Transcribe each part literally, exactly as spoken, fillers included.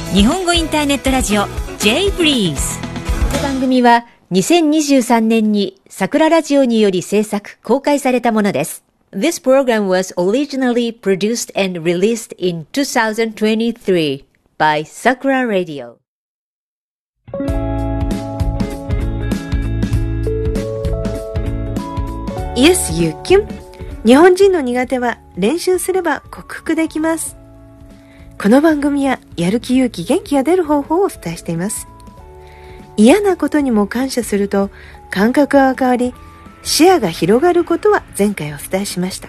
日本語インターネットラジオ J ブリーズ。 この番組はにせんにじゅうさんねんに桜ラジオにより制作公開されたものです。This program was originally produced and released in two thousand twenty-three by Sakura Radio. Yes, you can. 日本人の苦手は練習すれば克服できます。この番組はやる気勇気元気が出る方法をお伝えしています。嫌なことにも感謝すると感覚が変わり、視野が広がることは前回お伝えしました。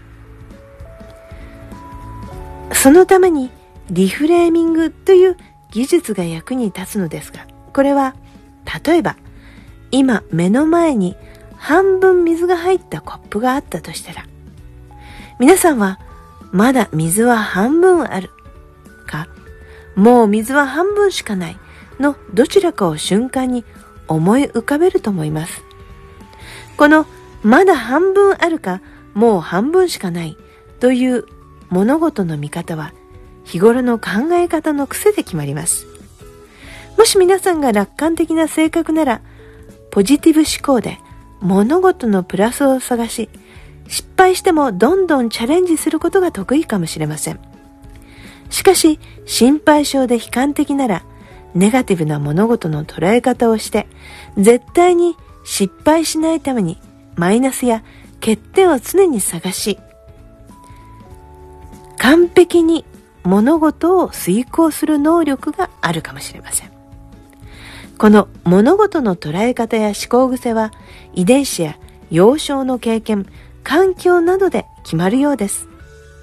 そのためにリフレーミングという技術が役に立つのですが、これは例えば今目の前に半分水が入ったコップがあったとしたら、皆さんはまだ水は半分あるか、もう水は半分しかないのどちらかを瞬間に思い浮かべると思います。このまだ半分あるか、もう半分しかないという物事の見方は日頃の考え方の癖で決まります。もし皆さんが楽観的な性格なら、ポジティブ思考で物事のプラスを探し、失敗してもどんどんチャレンジすることが得意かもしれません。しかし心配性で悲観的なら、ネガティブな物事の捉え方をして、絶対に失敗しないためにマイナスや欠点を常に探し、完璧に物事を遂行する能力があるかもしれません。この物事の捉え方や思考癖は遺伝子や幼少の経験、環境などで決まるようです。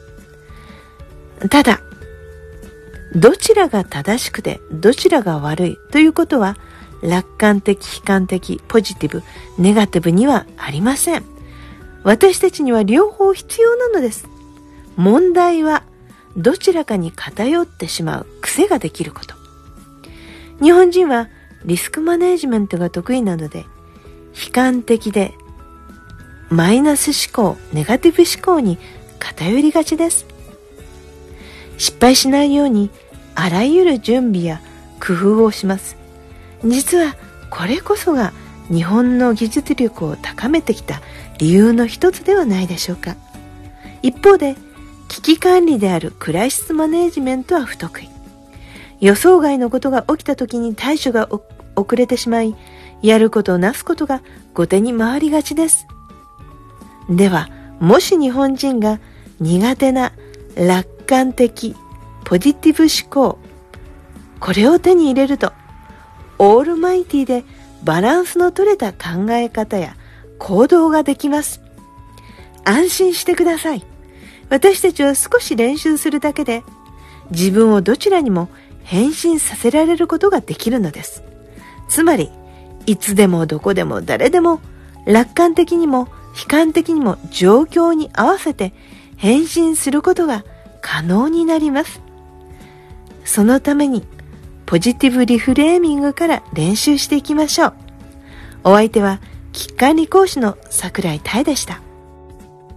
ただ、どちらが正しくてどちらが悪いということは楽観的、悲観的、ポジティブ、ネガティブにはありません。私たちには両方必要なのです。問題はどちらかに偏ってしまう癖ができること。日本人はリスクマネジメントが得意なので、悲観的でマイナス思考、ネガティブ思考に偏りがちです。失敗しないようにあらゆる準備や工夫をします。実はこれこそが日本の技術力を高めてきた理由の一つではないでしょうか。一方で危機管理であるクライシスマネジメントは不得意。予想外のことが起きた時に対処が遅れてしまい、やることなすことが後手に回りがちです。では、もし日本人が苦手な楽観的、ポジティブ思考、これを手に入れると、オールマイティでバランスの取れた考え方や行動ができます。安心してください。私たちは少し練習するだけで、自分をどちらにも変身させられることができるのです。つまり、いつでもどこでも誰でも楽観的にも悲観的にも状況に合わせて変身することが可能になります。そのためにポジティブリフレーミングから練習していきましょう。お相手は危機管理講師の櫻井多恵でした。